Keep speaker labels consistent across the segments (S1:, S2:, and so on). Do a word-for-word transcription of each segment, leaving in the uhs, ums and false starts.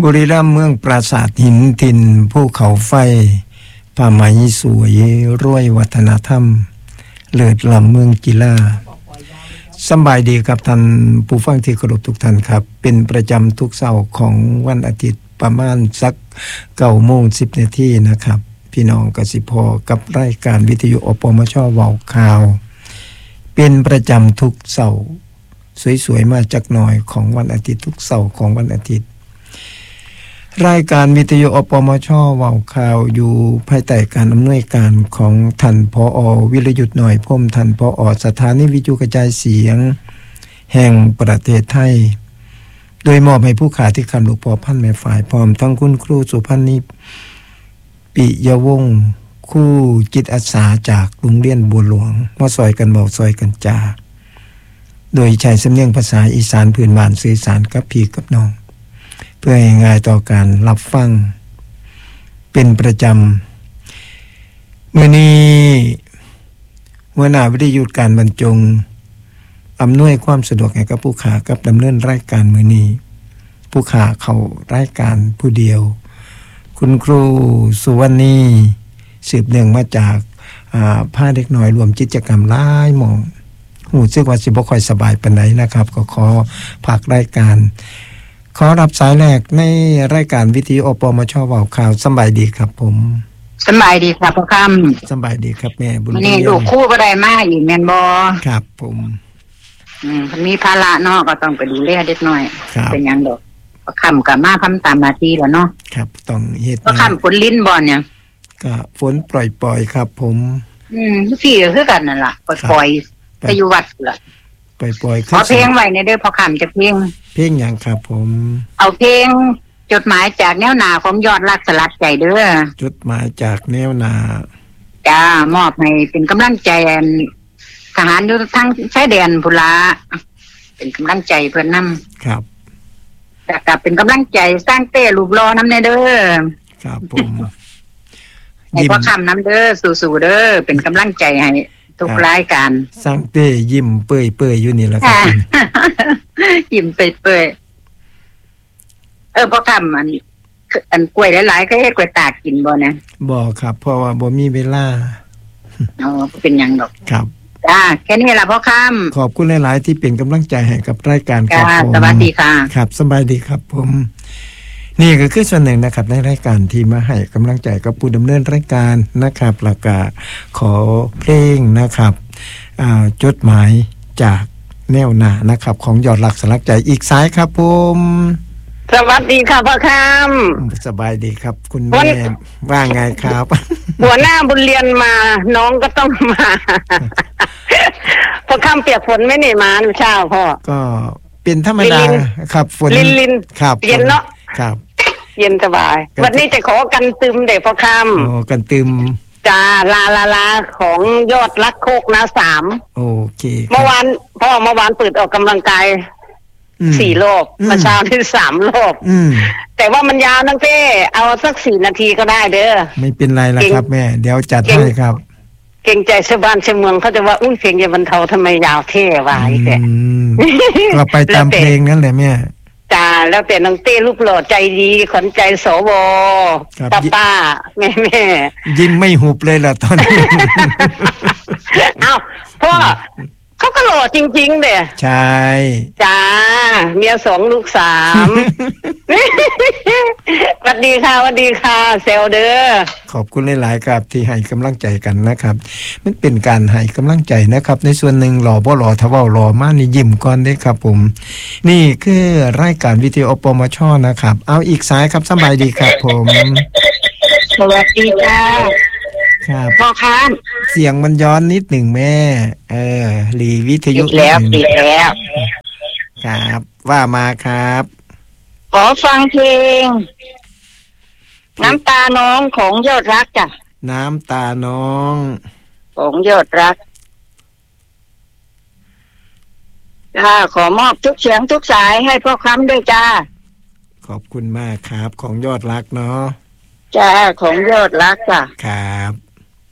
S1: บุรีรัมย์เมืองปราสาทหินทินภูเขาไฟผ้าไหมสวยรวยวัฒนธรรมเลิศล้ำเมืองกีฬาสบายดีครับท่านผู้ฟังที่เคารพทุกท่านครับเป็นประจำทุกเสาร์ของวันอาทิตย์ประมาณสักเก้าโมงสิบนาทีนะครับพี่น้องกสิพอกับรายการวิทยุอปมช.เว้าข่าวเป็นประจำทุกเสาร์สวยๆมาจากหน่อยของวันอาทิตย์ทุกเสาร์ของวันอาทิตย์รายการวิทยุอปมช.เว้าข่าวอยู่ภายใต้การอำนวยการของท่านผอ.วิรยุทธ์หน่อยพรหมท่านผอ.สถานีวิทยุกระจายเสียงแห่งประเทศไทยโดยมอบให้ผู้ขาที่คำลูกพอพันแม่ฝ่ายพร้อมทั้งคุณครูสุพันธ์นิปิยวงศ์คู่จิตอาสาจากโรงเรียนบัวหลวงมาซอยกันเว้าซอยกันจาโดยใช้สำเนียงภาษาอีสานพื้นบ้านสื่อสารกับพี่กับน้องเพื่อให้ง่ายต่อการรับฟังเป็นประจำมื้อนี้หัวหน้าวิทยุการบรรจงอำนวยความสะดวกให้กับผู้ขากับดำเนินรายการมื้อนี้ผู้ขาเข้ารายการผู้เดียวคุณครูสุวรรณีสืบเนื่องมาจากอ่าพาเด็กน้อยรวมกิจกรรมหลายหม่องหูสึกว่าสิบ่ค่อยสบายปานใดนะครับก็ขอฝากรายการขอรับสายแรกในรายการวิทยุอปมช.เว้าข่าวสบายดีครับผม
S2: สบายดีครับพ่อค่ำ
S1: สบายดีครับแม่บุญเรือง
S2: นี่ลูกคู่บ่ได้มาอีกแม่นบ่
S1: ครับผม
S2: อืมมีภาระเนาะก็ต้องไปดูแลเด็กน้อยเป็นหยังดอกพ่อค่ำก็มาทำตามหน้าที่แล้วเนาะ
S1: ครับต้องเฮ็ด
S2: พ่อค่ำฝนลิ้นบ่เนี่ย
S1: ก็ฝนปล่อยๆครับผม
S2: อืมสิคือกันนั่นล่ะปล่อยๆไปอยู่วัดล่ะ
S1: ปล่อยๆ
S2: ขอเพลงไว้ในเด้อพ่อค่ำจะเพลง
S1: เพลงหยังครับผม
S2: เอาเพลงจดหมายจากแนวหน้าของยอดรักสลักใจเด้อ
S1: จดหมายจากแนวหน้า
S2: จ้ามอบให้เป็นกำลังใจทหารอยู่ทั้งชายแดนพุ่นล่ะเป็นกำลังใจเพิ่นนำ
S1: ครับ
S2: แต่ก็เป็นกำลังใจสร้างเต้รูปรอนำแน่เด้อ
S1: ครับผม
S2: ให้พ่อค่ำนำเด้อสู้ๆเด้อเป็นกำลังใจให้ทุกรายการ
S1: สร้างเต้ยิ้มเปื่อยๆอยู่นี่แหละครับ
S2: ยิ้มเปื่อยๆเออพ่อค่ำอันอันกล้วยหลายๆก็เฮ็ดกล้วยตากกินบ่นะ
S1: บ่ครับเพราะว่าบ่มีเวลา
S2: อ๋อเป็นหยังดอก
S1: ครับ
S2: จ้าแค่นี้ล่ะพ่อค่ำ
S1: ขอบคุณหลายๆที่เป็นกำลังใจให้กับรายการครับผม
S2: สวัสดีค่ะ
S1: ครับสบายดีครับผมนี่ก็คือส่วนหนึ่งนะครับในรายการที่มาให้กำลังใจกับผู้ดำเนินรายการนะครับแล้วก็ขอเพลงนะครับจดหมายจากแนวหน้านะครับของยอดรักสลักใจอีกสายครับผม
S2: สวัสดีค่ะพ่อค่ำ
S1: สบายดีครับคุณแม่ว่าไงครับ
S2: หัวหน้าบุญเรียนมาน้องก็ต้องมาพ่อค่ำเปียกฝนไม่นี่มาเช้าพ่อ
S1: ก็เป็นธรรมดาครับฝน
S2: ลินๆ
S1: ครับ
S2: เย็นเนาะ
S1: ครับ
S2: เย็นสบายวันนี้จะขอกันตึมเด็กพ่อค่ำ
S1: โอ้กันตึม
S2: จ้าลาลาลาของยอดรักโคกนะสาม
S1: โอเค
S2: เมื่อวานพ่อเมื่อวานเปิดออกกำลังกายสี่รอบประชาที่สามรอบแต่ว่ามันยาวนั่งเต้เอาสักสี่นาทีก็ได้เด้อ
S1: ไม่เป็นไรละครับแม่เดี๋ยวจัดให้ครับ
S2: เก่งใจชาวบ้านชาวเมืองเขาจะว่าอุ้ยเพลงยาบรรเทาทำไมยาวเท่วะไอ้แก
S1: ก็ไปตามเพลงนั่นแหละแม่
S2: จ้าแล้วแต่น้องเต้ลูกหล่อใจดีขวัญใจสวป้าป้าแม่แม่
S1: ยิ้มไม่หุบเลยล่ะตอนนี้
S2: อ้าวพ่อเขาก็หล่อจริงๆเด้
S1: ใช่
S2: จ้าเมียสองลูกสามสวัสดีค่ะสวัสดีค่ะเซลเด้อ
S1: ขอบคุณหลายๆครับที่ให้กำลังใจกันนะครับมันเป็นการให้กำลังใจนะครับในส่วนหนึ่งหล่อบ่หล่อถ้าเว้าหล่อมานี่ยิ้มก่อนเด้ครับผมนี่คือรายการวิทยุอปมช.นะครับเอาอีกสายครับสบายดีครับผม
S2: สวัสดีค่ะ
S1: ครับ
S2: พ่อค้า
S1: เสียงมันย้อนนิดหนึ่งแม่เออหลีวิทยุ
S2: แล้วดีแล้ว
S1: ครับว่ามาครับ
S2: ขอฟังเพลงน้ำตาน้องของยอดรักจ้ะ
S1: น้ำตาน้อง
S2: ของยอดรักจ้าขอมอบทุกเสียงทุกสายให้พ่อค้ำด้วยจ้า
S1: ขอบคุณมากครับของยอดรักเนาะ
S2: จ้าของยอดรักจ้ะ
S1: ครับ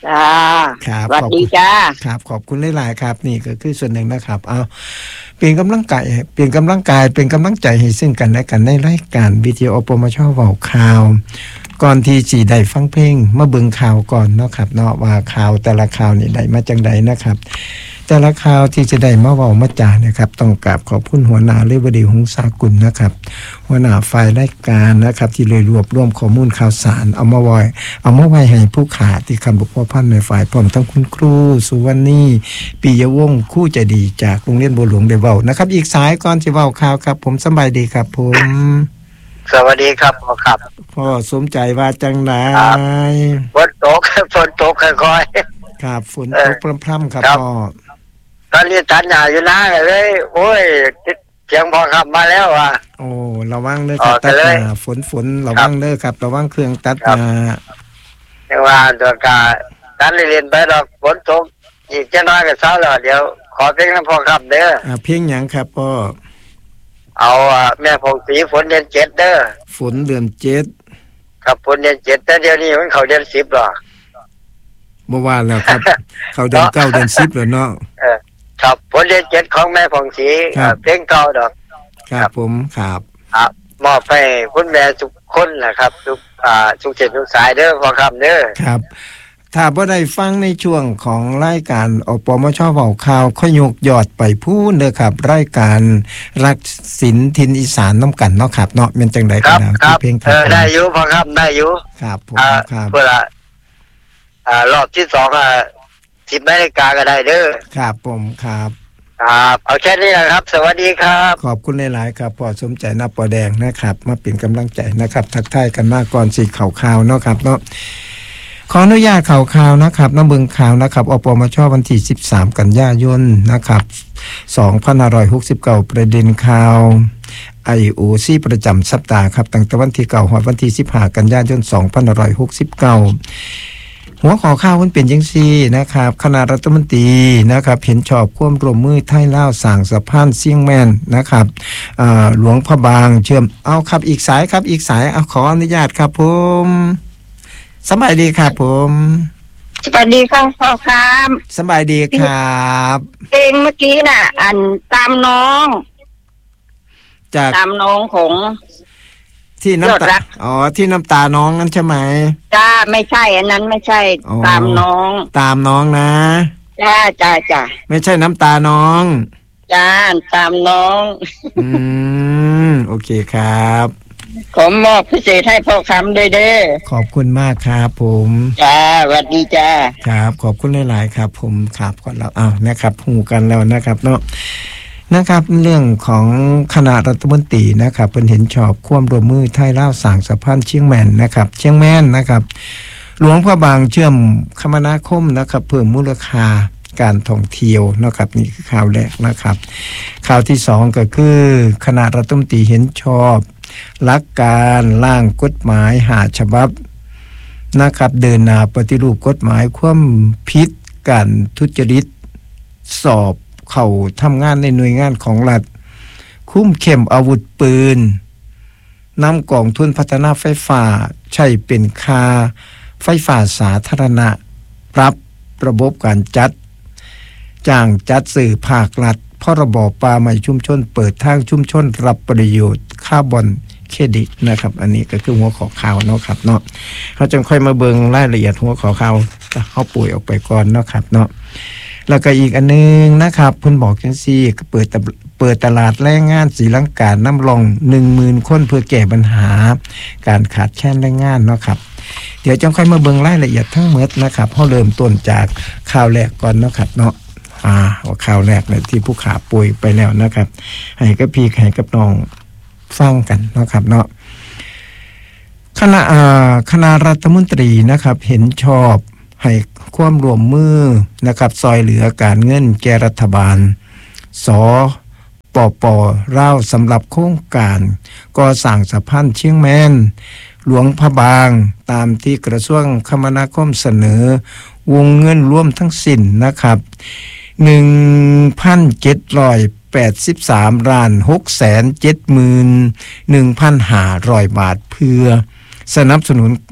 S2: จ้า
S1: ครับ
S2: สวัส
S1: ขอบ
S2: ดี
S1: คุณ
S2: จ้า
S1: ครับขอบคุณหลายๆครับนี่ก็คือส่วนหนึ่งนะครับเอาเปลี่ยนกำลังกายเปลี่ยนกำลังกายเป็นกำลังใจให้ซึ่งกันและกันในรายการวิทยุอปมชเว้าข่าวก่อนที่สิได้ฟังเพลงมาเบิ่งข่าวก่อนเนาะครับเนาะว่าข่าวแต่ละข่าวนี่ได้มาจังใดนะครับแต่ละข่าวที่จะได้มาเว้ามาจานะครับต้องกราบขอบคุณหัวหน้าเลวดีหงสากุลนะครับหัวหน้าฝ่ายรายการนะครับที่เลยรวบรวมข้อมูลข่าวสารเอามาไว้เอามาไว้ให้ผู้ขาที่คำบกพร่องพันในฝ่ายพร้อมทั้งคุณครูสุวรรณีปิยวงศ์คู่ใจดีจากโรงเรียนบัวหลวงได้เว้านะครับอีกสายก่อนสิเว้าข่าวครับผมสบายดีครับผม
S3: สวัสดีครับพ่อครับ
S1: พ่อสมใจว่าจังได๋
S3: ฝนตกฝนตกค่อย
S1: ๆครับฝนตกพร่ำๆครับพ่อ
S3: ตอนนี้ตัดหญ้าอยู่นะเลยโอ้ยเสียงพ่อขับมาแล้วอ่ะ
S1: โอ้ระวังเด้อครับตัดหญ้าฝนฝนระวังเด้อครับระวังเครื่องตัดหญ้า
S3: แต่ว่าตัวกาตัดเรียนไปดอกฝนตกอีกจะน้อยก็เช้าแล้วเดี๋ยวขอเพลงพ่อครับเด้อ
S1: อ่าเพลงหยังครับพ่อ
S3: เอาแม่พงศรีฝนเดือนเจ็ดเด้อ
S1: ฝนเดือนเจ็ด
S3: ครับฝนเดือนเจ็ดแต่เดี๋ยวนี้มันเข้าเดือนสิบหรอ
S1: เมื่อวานแล้วครับเข้าเดือนเก้าเดือนสิบแล้วเนาะ
S3: เออครับฝนเดือนเจ็ดของแม่พงศรีเพลงเก่าดอก
S1: ครับผมครับ
S3: ครับมอบให้คุณแม่ทุกคนนะครับทุกอ่าทุกเขตทุกสายเด้อพ่อครับเด้อ
S1: ครับถ้าบ่ได้ฟังในช่วงของรายการอปมชเว้าข่าวค่อยยกยอดไปพูนเด้อครับรายการรักศิลป์ถิ่นอีสานนำกันเนาะครับเนาะแม่นจังได๋ก็ได้
S3: เพลงเออได้อยู่พ่อครับได้อยู่
S1: ครับผม
S3: ครับเพื่ออ่ารอบที่สองอ่ะสิบนาฬิกาก็ได้เด้อ
S1: ครับผมครับ
S3: ครับเอาแค่นี้นะครับสวัสดีครับ
S1: ขอบคุณหลายๆครับพ่อสมใจนับปอแดงนะครับมาเป็นกำลังใจนะครับทักทายกันมาก่อนสิเข้าข่าวเนาะครับเนาะขออนุญาตข่าวข่าวนะครับน้ำเบิ่งข่าวนะครับอปมชวันที่สิบสามกันยายนนะครับสองพันห้าร้อยหกสิบเก้าประเด็นข่าว ไอ โอ ซี ประจำสัปดาห์ครับตั้งแต่วันที่เก้าฮอดวันที่สิบห้ากันยายนสองพันห้าร้อยหกสิบเก้าหัวข้อข่าวมันเป็นจังซี่นะครับคณะรัฐมนตรีนะครับเห็นชอบความร่วมมือไทยลาวสร้างสะพานเชียงแม่นนะครับอ่าหลวงพระบางเชื่อมเอาครับอีกสายครับอีกสายเอาขออนุญาตครับผมสบายดีครับผม
S2: สบายดีครับพ่อครับ
S1: สบายดีครับ
S2: เพลงเมื่อกี้น่ะอันตามน้อง
S1: จาก
S2: ตามน้องของ
S1: ที่น้ำตาอ๋อที่น้ำตาน้องนั่นใช่ไหม
S2: จ้าไม่ใช่อันนั้นไม่ใช่ตามน้อง
S1: ตามน้องนะ
S2: จ้าจ้าจ้า
S1: ไม่ใช่น้ำตาน้อง
S2: จ้าตามน้อง
S1: อืมโอเคครับ
S2: ขอมอบพิเศษให้พ่อคำด้วยเด้อ
S1: ขอบคุณมากครับผม
S2: จ้าสวัสดีจ้า
S1: ครับขอบคุณหลายๆครับผมครับก่อนแล้วอ้าวนะครับหูกันแล้วนะครับเนาะนะครับเรื่องของคณะรัฐมนตรีนะครับเพิ่นเห็นชอบความร่วมมือไทยลาวสร้างสะพานเชียงแม่นนะครับเชียงแม่นนะครับหลวงพระบางเชื่อมคมนาคมนะครับเพิ่มมูลค่าการท่องเที่ยวนะครับนี่คือข่าวแรกนะครับข่าวที่สองก็คือคณะรัฐมนตรีเห็นชอบหลักการร่างกฎหมายห้าฉบับนะครับเดินหน้าปฏิรูปกฎหมายความผิดการทุจริตสอบเข้าทำงานในหน่วยงานของรัฐคุ้มเข้มอาวุธปืนนำกองทุนพัฒนาไฟฟ้าใช้เป็นค่าไฟฟ้าสาธารณะปรับระบบการจัดจ้างจัดสื่อภาครัฐพรบป่าไม้ชุมชนเปิดทางชุมชนรับประโยชน์คาร์บอนเครดิตนะครับอันนี้ก็คือหัวข้อข่าวเนาะครับเนาะเขาจึงค่อยมาเบิ่งรายละเอียดหัวข้อข่าวเฮาป่วยออกไปก่อนเนาะครับเนาะแล้วก็อีกอันนึงนะครับเพิ่นบอกจังซี่ก็เปิดเปิดตลาดแรงงานศรีลังกานำร่อง หนึ่งหมื่น คนเพื่อแก้ปัญหาการขาดแคลนแรงงานเนาะครับเดี๋ยวจังค่อยมาเบิ่งรายละเอียดทั้งหมดนะครับเฮาเริ่มต้นจากข่าวแรกก่อนเนาะครับเนาะอ่าว่าข่าวแรกเลยที่ผู้ขาป่วยไปแล้วนะครับให้กับพี่ให้กับน้องฟังกันเนาะครับเนาะคณะอ่าคณะรัฐมนตรีนะครับเห็นชอบให้ความร่วมมือนะครับซอยเหลือการเงินแก่รัฐบาลสปป.ลาวสำหรับโครงการก่อสร้างสะพานเชียงแม่นหลวงพระบางตามที่กระทรวงคมนาคมเสนอวงเงินรวมทั้งสิ้นนะครับ หนึ่งพันเจ็ดร้อยแปดสิบสาม ล้าน หกแสนเจ็ดหมื่นหนึ่งพันห้าร้อย บาทเพื่อสนับสนุน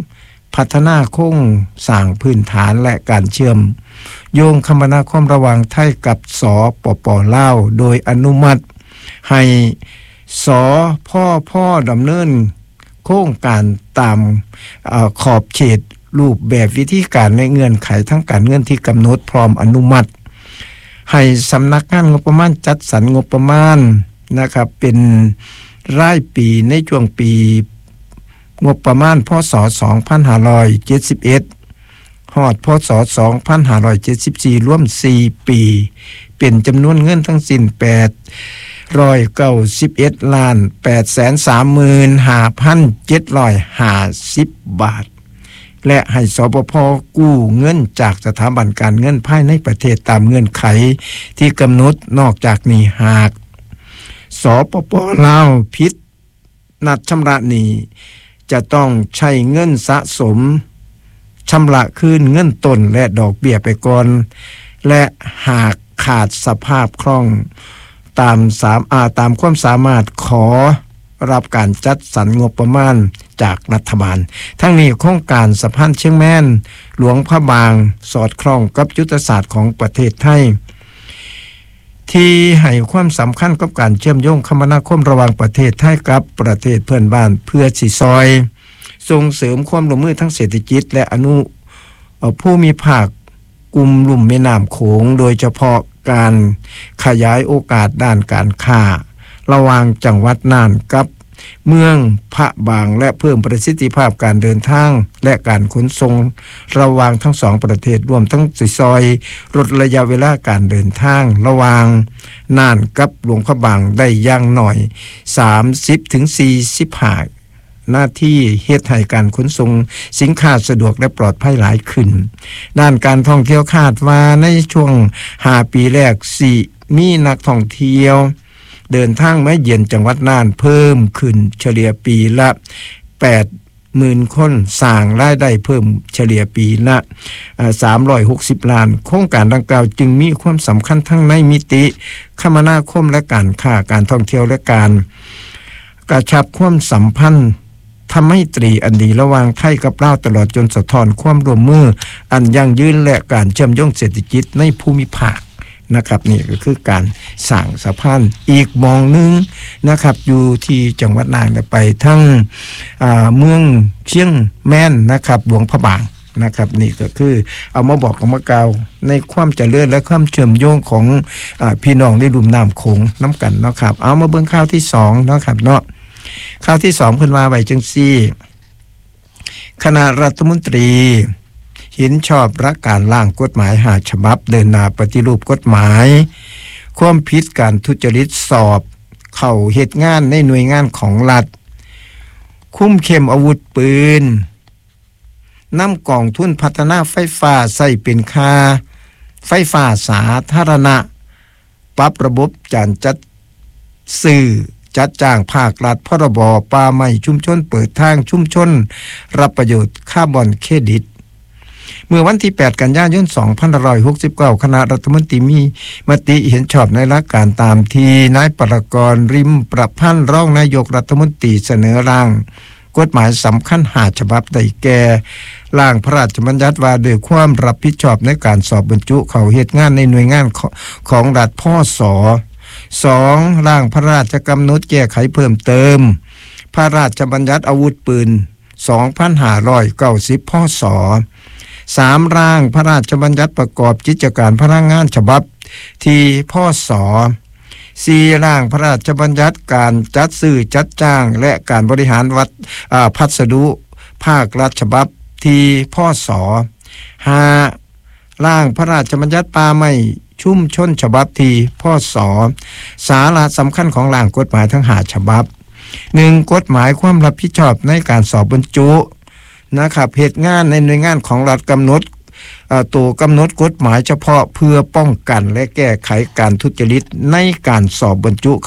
S1: พัฒนาโครงสร้างพื้นฐานและการเชื่อมโยงคมนาคมระหว่างไทยกับสปป.ลาวโดยอนุมัติให้สพพ.ดำเนินโครงการตามเอ่อขอบเขตรูปแบบวิธีการในเงื่อนไขทั้งการเงินที่กำหนดพร้อมอนุมัติให้สำนักงานงบประมาณจัดสรรงบประมาณนะครับเป็นรายปีในช่วงปีงบประมาณพ.ศ. สองพันห้าร้อยเจ็ดสิบเอ็ดฮอดพ.ศ. สองพันห้าร้อยเจ็ดสิบสี่รวมสี่ปีเป็นจำนวนเงินทั้งสิ้นแปดร้อยเก้าสิบเอ็ดล้านแปดแสนสามหมื่นห้าพันเจ็ดร้อยห้าสิบบาทและให้สปป.กู้เงินจากสถาบันการเงินภายในประเทศตามเงื่อนไขที่กำหนดนอกจากนี้หากสปป.ลาวผิดนัดชำระหนี้จะต้องใช้เงินสะสมชำระคืนเงินต้นและดอกเบี้ยไปก่อนและหากขาดสภาพคล่องตามสามอาตามความสามารถขอรับการจัดสรรงบประมาณจากรัฐบาลทั้งนี้โครงการสะพานเชียงแม่นหลวงพระบางสอดคล้องกับยุทธศาสตร์ของประเทศไทยที่ให้ความสำคัญกับการเชื่อมโยงคมนาคมระหว่างประเทศไทยกับประเทศเพื่อนบ้านเพื่อสิซอยส่งเสริมความร่วมมือทั้งเศรษฐกิจและอนุภูมิภาคกลุ่มลุ่มแม่น้ำโขงโดยเฉพาะการขยายโอกาสด้านการค้าระหว่างจังหวัดน่านกับเมืองพระบางและเพิ่มประสิทธิภาพการเดินทางและการขนส่งระหว่างทั้งสองประเทศรวมทั้งซอยลดระยะเวลาการเดินทางระหว่างน่านกับหลวงพระบางได้อย่างน้อย สามสิบถึงสี่สิบห้า หน้าที่เฮ็ดให้การขนส่งสินค้าสะดวกและปลอดภัยหลายขึ้นด้านการท่องเที่ยวคาดว่าในช่วงห้าปีแรกสิมีนักท่องเที่ยวเดินทางมาเยือนจังหวัดน่านเพิ่มขึ้นเฉลี่ยปีละ แปดหมื่น คนสร้างรายได้เพิ่มเฉลี่ยปีละสามร้อยหกสิบล้านโครงการดังกล่าวจึงมีความสำคัญทั้งในมิติคมนาคมและการค้าการท่องเที่ยวและการกระชับความสัมพันธ์ทำให้ตรีอันดีระหว่างไทยกับลาวตลอดจนสะท้อนความร่วมมืออันยั่งยืนและการเชื่อมโยงเศรษฐกิจในภูมิภาคนะครับนี่ก็คือการสร้างสะพานอีกมองนึงนะครับอยู่ที่จังหวัดน่านไปทั้งเมืองเชียงแม่นนะครับหลวงพระบางนะครับนี่ก็คือเอามาบอกกับมากล่าวในความเจริญและความเชื่อมโยงของอ่าพี่น้องในลุ่มน้ำโขงน้ำกันเนาะครับเอามาเบิ่งข่าวที่สองเนาะครับเนาะข่าวที่สองเพิ่นว่าไว้จังซี่คณะรัฐมนตรีเห็นชอบรักการร่างกฎหมายห้าฉบับเดินหน้าปฏิรูปกฎหมายความผิดการทุจริตสอบเข้าเหตุงานในหน่วยงานของรัฐคุมเข้มอาวุธปืนนำกองทุนพัฒนาไฟฟ้าใส่เป็นค่าไฟฟ้าสาธารณะปรับระบบการจัดซื้อจัดจ้างภาครัฐพรบป่าไม้ชุมชนเปิดทางชุมชนรับประโยชน์คาร์บอนเครดิตเมื่อวันที่แปดกันยายนสองพันห้าร้อยหกสิบเก้าคณะรัฐมนตรีมีมติเห็นชอบในหลักการตามที่นายปรกรณ์ริมประพันธ์รองนายกรัฐมนตรีเสนอร่างกฎหมายสำคัญห้าฉบับได้แก่ร่างพระราชบัญญัติว่าด้วยความรับผิดชอบในการสอบบรรจุเข้าเหตุงานในหน่วยงานของรัฐพศสองร่างพระราชกำหนดแก้ไขเพิ่มเติมพระราชบัญญัติอาวุธปืนสองพันห้าร้อยเก้าสิบพศสามร่างพระราชบัญญัติประกอบกิจการพลังงานฉบับที่พศสี่ร่างพระราชบัญญัติการจัดซื้อจัดจ้างและการบริหารวัดพัสดุภาครัฐฉบับที่พศห้าร่างพระราชบัญญัติป่าไม้ชุมชนฉบับที่พศสาระสำคัญของร่างกฎหมายทั้งห้าฉบับหนึ่งกฎหมายความรับผิดชอบในการสอบบรรจุนะครับเหตุงานในหน่วยงานของรัฐกำหนดตัวกำหนดกฎหมายเฉพาะเพื่อป้องกันและแก้ไขการทุจริตในการสอบบรรจุ